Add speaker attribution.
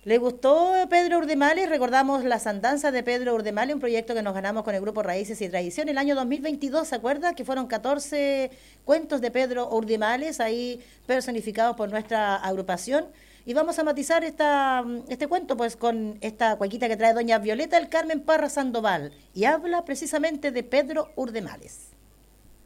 Speaker 1: ¿Le gustó Pedro Urdemales? Recordamos las andanzas de Pedro Urdemales, un proyecto que nos ganamos con el grupo Raíces y Tradición el año 2022, ¿se acuerda? Que fueron 14 cuentos de Pedro Urdemales, ahí personificados por nuestra agrupación. Y vamos a matizar este cuento pues con esta cuequita que trae doña Violeta del Carmen Parra Sandoval y habla precisamente de Pedro Urdemales.